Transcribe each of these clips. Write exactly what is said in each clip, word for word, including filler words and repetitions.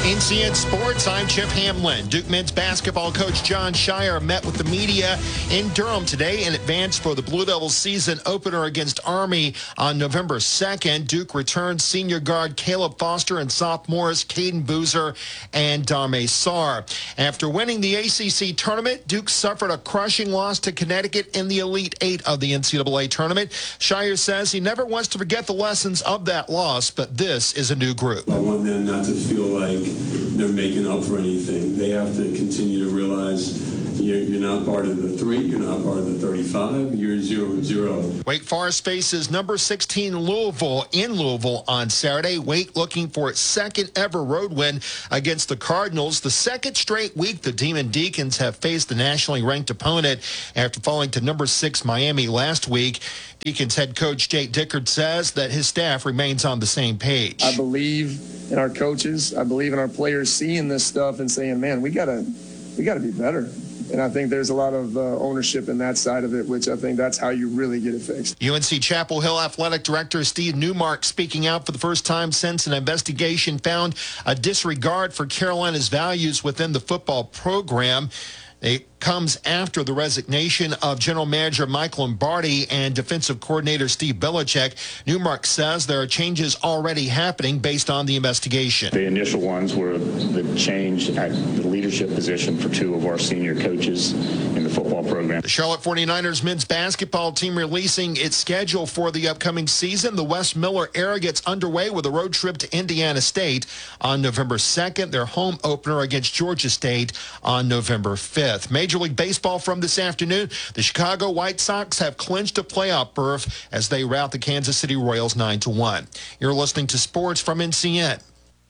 In C N Sports, I'm Chip Hamlin. Duke men's basketball coach Jon Scheyer met with the media in Durham today in advance for the Blue Devils season opener against Army on November second. Duke returns senior guard Caleb Foster and sophomores Caden Boozer and Dame Sarr. After winning the A C C tournament, Duke suffered a crushing loss to Connecticut in the Elite Eight of the N C double A tournament. Scheyer says he never wants to forget the lessons of that loss, but this is a new group. I want them not to feel like they're making up for anything. They have to continue to realize you're, you're not part of the three, you're not part of the thirty-five, you're zero and zero. Wake Forest faces number sixteen Louisville in Louisville on Saturday. Wake looking for its second ever road win against the Cardinals. The second straight week the Demon Deacons have faced the nationally ranked opponent after falling to number six Miami last week. Deacons head coach Jake Dickert says that his staff remains on the same page. I believe in our coaches. I believe in our players seeing this stuff and saying, man, we gotta, we gotta be better. And I think there's a lot of uh, ownership in that side of it, which I think that's how you really get it fixed. U N C Chapel Hill Athletic Director Steve Newmark speaking out for the first time since an investigation found a disregard for Carolina's values within the football program. It comes after the resignation of General Manager Mike Lombardi and Defensive Coordinator Steve Belichick. Newmark says there are changes already happening based on the investigation. The initial ones were the change at the leadership position for two of our senior coaches in the football program. The Charlotte forty-niners men's basketball team releasing its schedule for the upcoming season. The Wes Miller era gets underway with a road trip to Indiana State on November second. Their home opener against Georgia State on November fifth. Major League Baseball from this afternoon. The Chicago White Sox have clinched a playoff berth as they rout the Kansas City Royals nine to one. You're listening to Sports from N C N.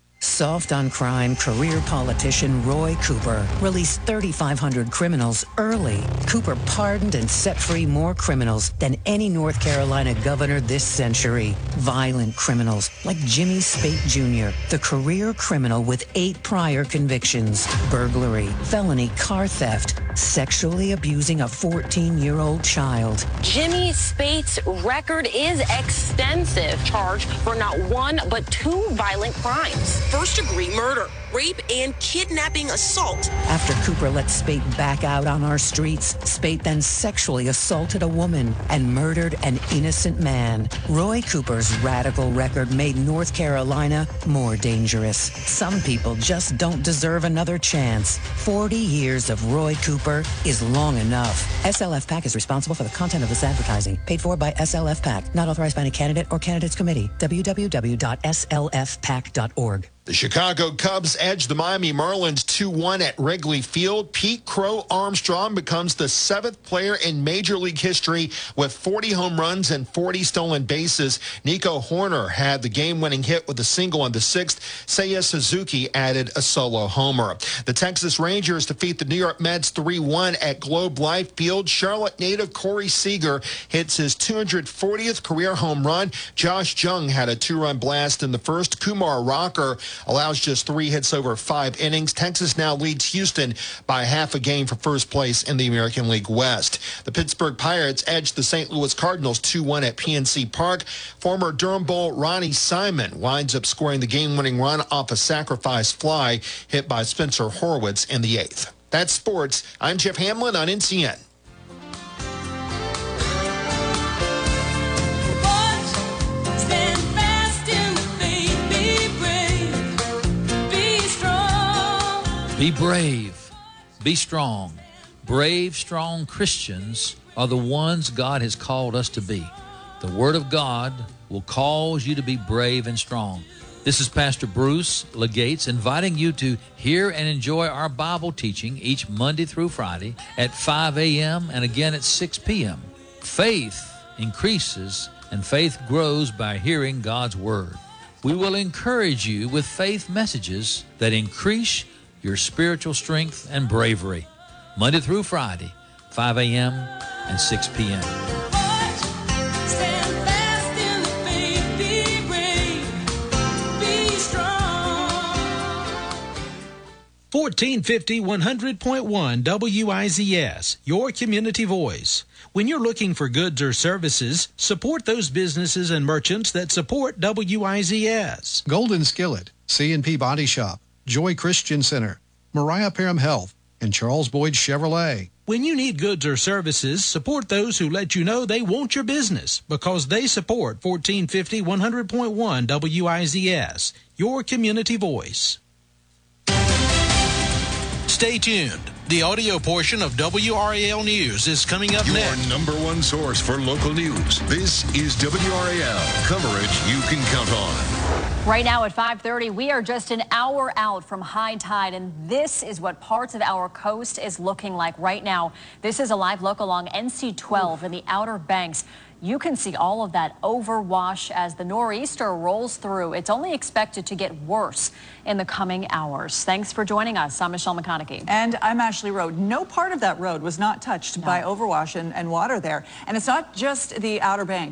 Soft on crime career politician Roy Cooper released thirty-five hundred criminals early. Cooper pardoned and set free more criminals than any North Carolina governor this century. Violent criminals like Jimmy Spate Junior, the career criminal with eight prior convictions: burglary, felony car theft, sexually abusing a fourteen-year-old child. Jimmy Spate's record is extensive, charged for not one but two violent crimes. First-degree murder, rape, and kidnapping assault. After Cooper let Spate back out on our streets, Spate then sexually assaulted a woman and murdered an innocent man. Roy Cooper's radical record made North Carolina more dangerous. Some people just don't deserve another chance. forty years of Roy Cooper is long enough. S L F PAC is responsible for the content of this advertising. Paid for by S L F PAC. Not authorized by any candidate or candidates committee. w w w dot s l f pac dot org. The Chicago Cubs edge the Miami Marlins two one at Wrigley Field. Pete Crow Armstrong becomes the seventh player in Major League history with forty home runs and forty stolen bases. Nico Horner had the game-winning hit with a single in the sixth. Seiya Suzuki added a solo homer. The Texas Rangers defeat the New York Mets three one at Globe Life Field. Charlotte native Corey Seager hits his two hundred fortieth career home run. Josh Jung had a two-run blast in the first. Kumar Rocker allows just three hits over five innings. Texas now leads Houston by half a game for first place in the American League West. The Pittsburgh Pirates edged the Saint Louis Cardinals two one at P N C Park. Former Durham Bull Ronnie Simon winds up scoring the game-winning run off a sacrifice fly hit by Spencer Horwitz in the eighth. That's sports. I'm Jeff Hamlin on N C N. Be brave. Be strong. Brave, strong Christians are the ones God has called us to be. The Word of God will cause you to be brave and strong. This is Pastor Bruce Legates inviting you to hear and enjoy our Bible teaching each Monday through Friday at five a.m. and again at six p.m. Faith increases and faith grows by hearing God's Word. We will encourage you with faith messages that increase your spiritual strength and bravery. Monday through Friday, five a.m. and six p.m. fourteen fifty, one hundred point one W I Z S, your community voice. When you're looking for goods or services, support those businesses and merchants that support W I Z S. Golden Skillet, C and P Body Shop, Joy Christian Center, Mariah Parham Health, and Charles Boyd Chevrolet. When you need goods or services, support those who let you know they want your business because they support fourteen fifty, one hundred point one W I Z S, your community voice. Stay tuned. The audio portion of W R A L News is coming up your next. Your number one source for local news. This is W R A L, coverage you can count on. Right now at five thirty, we are just an hour out from high tide, and this is what parts of our coast is looking like right now. This is a live look along N C twelve in the Outer Banks. You can see all of that overwash as the nor'easter rolls through. It's only expected to get worse in the coming hours. Thanks for joining us. I'm Michelle McConaughey. And I'm Ashley Road. No part of that road was not touched no. by overwash and, and water there. And it's not just the Outer Banks.